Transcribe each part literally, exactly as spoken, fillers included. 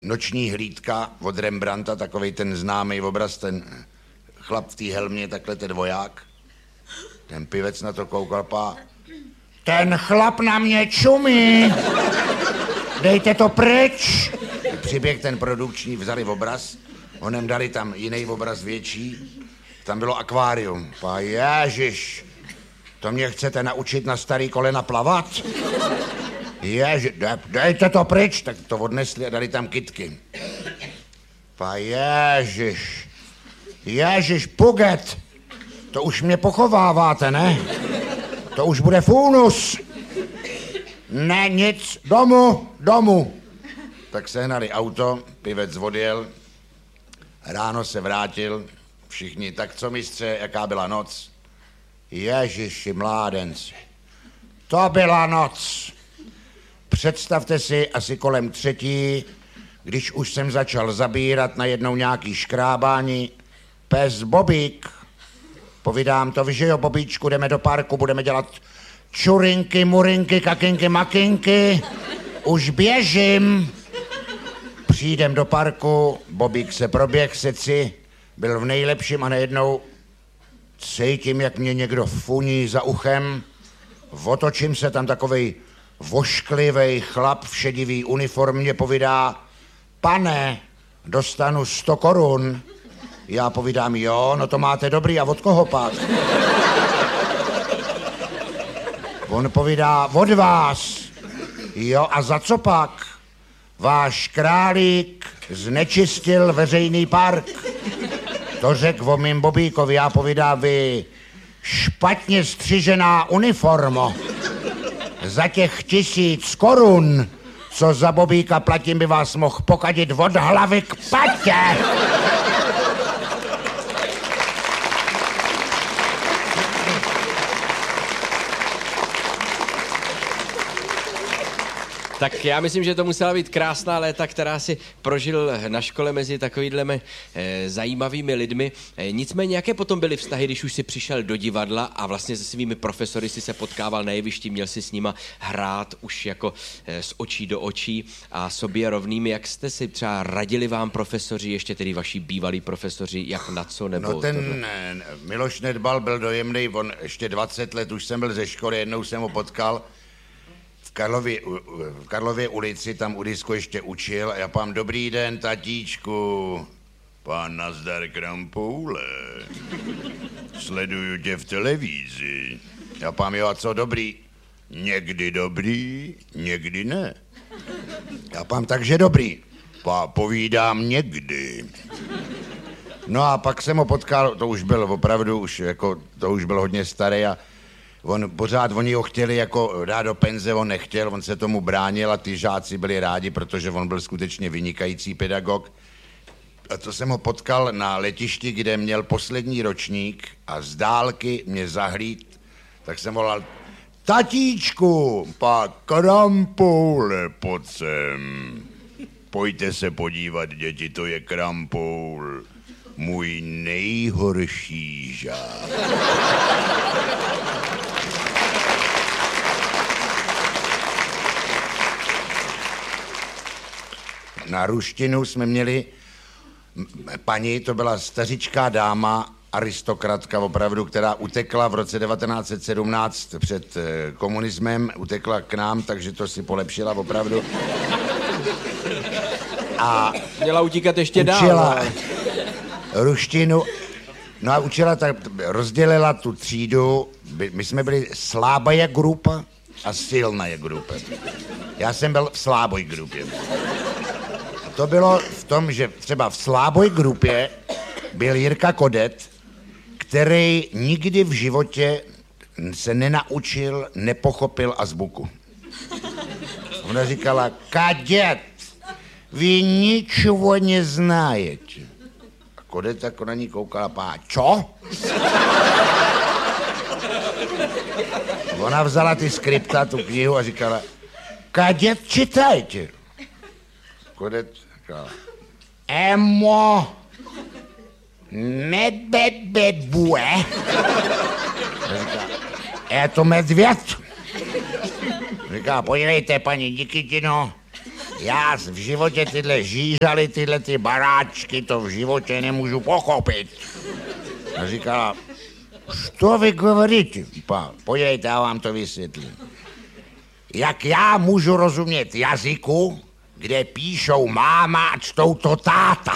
Noční hlídka od Rembrandta, takovej ten známý obraz, ten chlap v té helmě, takhle ten voják. Ten pivec na to koukal, pá. Ten chlap na mě čumí. Dejte to pryč. Přiběh ten produkční, vzali obraz, onem dali tam jiný obraz větší, tam bylo akvárium. Pá, ježiš, to mě chcete naučit na starý kolena plavat? Ježiš, dejte to pryč, tak to odnesli a dali tam kytky. Pá, ježiš, ježiš, Puget, to už mě pochováváte, ne? To už bude funus. Ne, nic, domů, domů. Tak sehnali auto, pivec odjel, ráno se vrátil, všichni, tak co mistře, jaká byla noc? Ježiši mládenci, to byla noc. Představte si, asi kolem třetí, když už jsem začal zabírat najednou nějaký škrábání, pes Bobík. Povídám to, víš, že jo, Bobíčku, jdeme do parku, budeme dělat čurinky, murinky, kakinky, makinky. Už běžím. Přijdem do parku, Bobík se proběh seci, byl v nejlepším a najednou cítím, jak mě někdo funí za uchem. Otočím se, tam takovej vošklivej chlap v šedivý uniformě povídá: pane, dostanu sto korun. Já povídám: jo, no to máte dobrý, a od koho pak? On povídá: od vás. Jo, a za co pak? Váš králík znečistil veřejný park. To řekl o mým Bobíkovi. Já povídám: vy špatně střižená uniformo. Za těch tisíc korun, co za Bobíka platím, by vás mohl pokadit od hlavy k patě. Tak já myslím, že to musela být krásná léta, která si prožil na škole mezi takovýhlemi e, zajímavými lidmi. E, nicméně, jaké potom byly vztahy, když už si přišel do divadla a vlastně se svými profesory si se potkával na jevišti, měl si s nima hrát už jako e, z očí do očí a sobě rovnými. Jak jste si třeba radili vám profesoři, ještě tedy vaši bývalí profesoři, jak na co nebo... No ten tohle? Miloš Nedbal byl dojemný, on ještě dvacet let, už jsem byl ze školy, jednou jsem ho potkal v Karlově, v Karlově ulici, tam u disku ještě učil a já pám: dobrý den, tatíčku. Pán: nazdar, Krampoule. Sleduju tě v televizi. Já pám: jo, a co dobrý? Někdy dobrý, někdy ne. Já pám: takže dobrý. Pá, povídám někdy. No a pak jsem ho potkal, to už byl opravdu, už jako, to už byl hodně starý a on pořád, oni ho chtěli jako dát do penze, on nechtěl, on se tomu bránil a ty žáci byli rádi, protože on byl skutečně vynikající pedagog. A to jsem ho potkal na letišti, kde měl poslední ročník a z dálky mě zahlíd, tak jsem volal: tatíčku, pak Krampoule, pojď sem. Pojďte se podívat, děti, to je Krampoul, můj nejhorší žák. Na ruštinu jsme měli paní, to byla stařičká dáma, aristokratka opravdu, která utekla v roce devatenáct set sedmnáct před komunismem, utekla k nám, takže to si polepšila opravdu. A měla utíkat ještě dál. Učila ruštinu, no a učila, tak rozdělila tu třídu, my jsme byli slábaja grupa a silnaja grupa. Já jsem byl v sláboj grupě. To bylo v tom, že třeba v sláboj grupě byl Jirka Kodet, který nikdy v životě se nenaučil, nepochopil azbuku. Ona říkala: Kadět, vy ničeho neznájete. A Kodet tak na ní koukala: pá, čo? Ona vzala ty skripta, tu knihu a říkala: Kadět, čitajte. Kodet říkala: Emo, medbedbedbue. Je to medvěd. Říká: podívejte, paní Nikitino, Já v životě tyhle žížaly, tyhle ty baráčky, to v životě nemůžu pochopit. A říkala, co vy говорите? Pa, podívejte, já vám to vysvětlím. Jak já můžu rozumět jazyku, kde píšou máma a čtou to táta?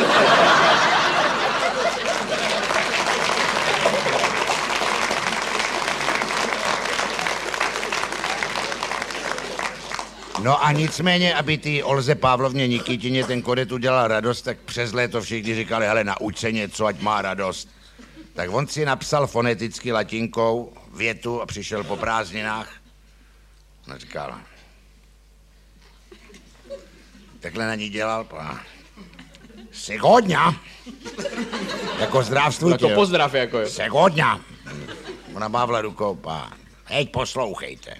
No a nicméně, aby ty Olze Pavlovně Nikitině ten kodet udělal radost, tak přes léto všichni říkali, hele, nauč se něco, ať má radost. Tak on si napsal foneticky latinkou větu a přišel po prázdninách. No říkal, takhle na ní dělal, pa. Segodňa. Jako zdravstvujte. Jako pozdrav, jako jo. Segodňa. Ona mávla rukou, pa. Hej, poslouchejte.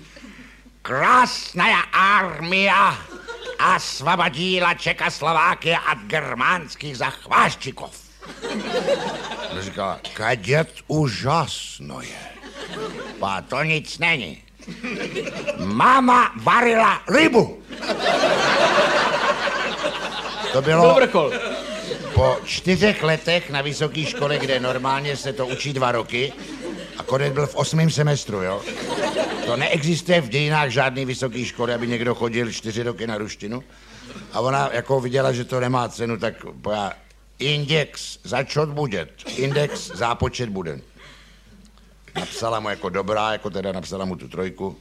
Krásná armia osvobodila Čekoslovákie od germánských zachváščikov. No říkala, kadět úžasno je. Pa, to nic není. Máma varila rybu. To bylo po čtyřech letech na vysoké škole, kde normálně se to učí dva roky a kodet byl v osmém semestru, jo. To neexistuje v dějinách žádný vysoký školy, aby někdo chodil čtyři roky na ruštinu. A ona jako viděla, že to nemá cenu, tak pojá index začot budet, index zápočet bude. Napsala mu jako dobrá, jako teda napsala mu tu trojku.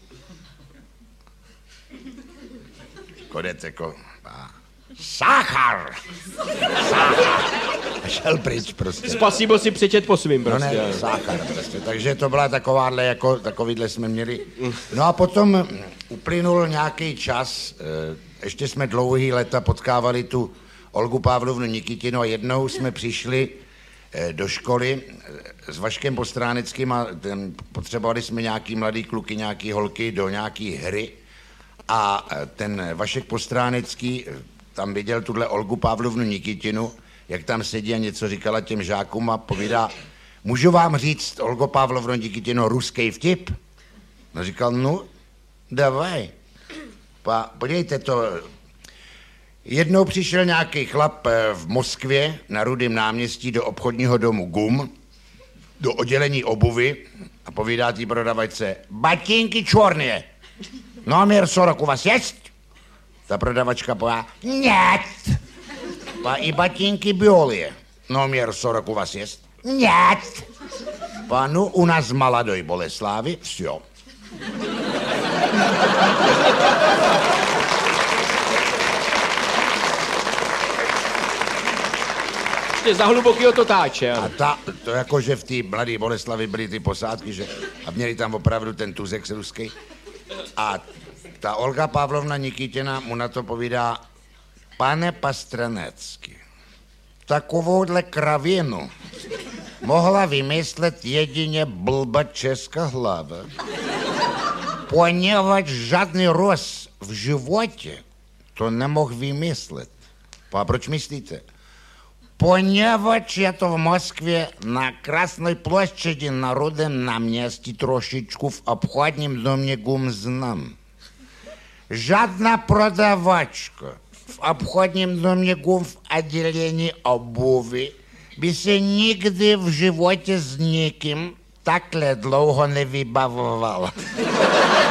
Kodec jako Sáchar! Sáchar! A šel pryč prostě. Spasibo si přečet po svým prostě. No ne, sáchar prostě. Takže to byla takováhle, jako takovýhle jsme měli. No a potom uplynul nějaký čas, ještě jsme dlouhý léta potkávali tu Olgu Pavlovnu Nikitinu a jednou jsme přišli do školy s Vaškem Postráneckým a ten, potřebovali jsme nějaký mladý kluky, nějaký holky do nějaký hry a ten Vašek Postránecký tam viděl tuhle Olgu Pavlovnu Nikitinu, jak tam sedí a něco říkala těm žákům a povídá, můžu vám říct, Olgo Pavlovno Nikitino, ruský vtip? No říkal, no, davaj. Pa, podívejte to, jednou přišel nějaký chlap v Moskvě na Rudém náměstí do obchodního domu Gum, do oddělení obuvy a povídá tý prodavačce, batinky čorné, номер сорок у вас есть? Ta prodavačka povídá, нет. Pa i batinky biolije, номер сорок у вас есть? Нет. Pa no, u nás v Maladoj Boleslavi, vsjo. Za hlubokýho to táče. A ta, to jako, že v té Mladé Boleslavi byly ty posádky, že, a měli tam opravdu ten tuzek ruský. A ta Olga Pavlovna Nikitina mu na to povídá, pane Pastranecký, takovouhle kravinu mohla vymyslet jedině blba česká hlava, poněvadž žádný Rus v životě to nemohl vymyslet. A proč myslíte? Poněvadž je to v Moskvě na Krásné ploštědi na Rudém náměstí trošičku v obchodním domě Gum znám. Žádná prodavačka v obchodním domě Gum v oddělení obuvy by se nikdy v životě s nikým takhle dlouho nevybavovala.